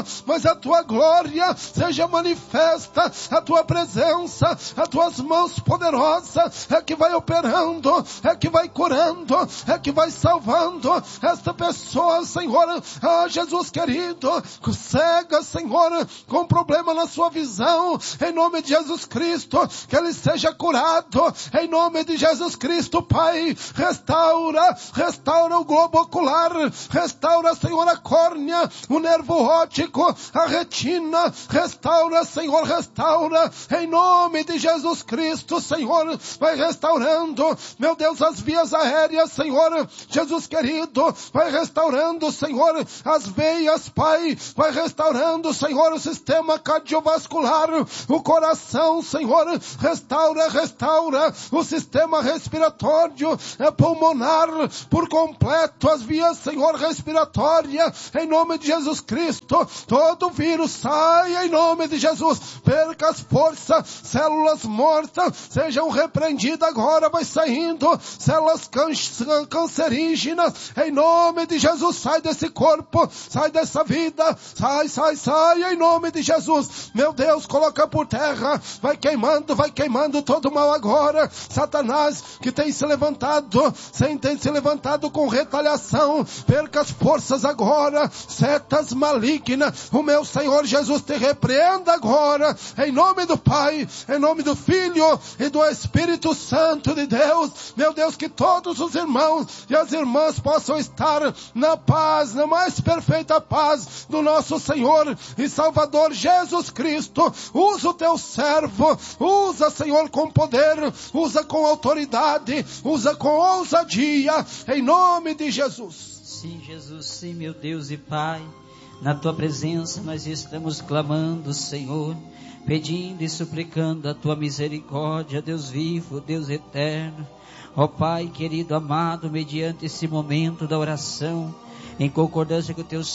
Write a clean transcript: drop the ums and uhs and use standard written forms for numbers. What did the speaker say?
mas a tua glória seja manifesta, a tua presença, as tuas mãos poderosas é que vai operando, é que vai curando, é que vai salvando esta pessoa, Senhor. Jesus querido, cega, Senhor, com problema na sua visão, em nome de Jesus Cristo, que ele seja curado, em nome de Jesus Cristo, Pai. Restaura o globo ocular, restaura, Senhor, a córnea, o nervo óptico, a retina, restaura, Senhor, restaura, em nome de Jesus Cristo, Senhor, vai restaurando, meu Deus, as vias aéreas, Senhor, Jesus querido, vai restaurando, Senhor, as veias, Pai, vai restaurando, Senhor, o sistema cardiovascular, o coração, Senhor, restaura o sistema respiratório, pulmonar, por completo, as vias, Senhor, respiratórias, em nome de Jesus Cristo, todo vírus sai, em nome de Jesus, perca as forças, células mortas, sejam repreendidas agora, vai saindo, células cancerígenas, em nome de Jesus, sai desse corpo, sai dessa vida, sai, em nome de Jesus, meu Deus, coloca por terra, vai queimando todo o mal agora, Satanás, que tem se levantado com retaliação, perca as forças agora, setas malignas, o meu Senhor Jesus te repreenda agora, em nome do Pai, em nome do Filho e do Espírito Santo de Deus, meu Deus, que todos os irmãos e as irmãs possam estar na paz, na mais perfeita paz do nosso Senhor e Salvador Jesus Cristo. Usa o teu servo, usa, Senhor, com poder, usa com autoridade, usa com ousadia, em nome de Jesus. Sim, Jesus, sim, meu Deus e Pai, na tua presença nós estamos clamando, Senhor, pedindo e suplicando a tua misericórdia, Deus vivo, Deus eterno. Ó Pai querido, amado, mediante esse momento da oração, em concordância com o teu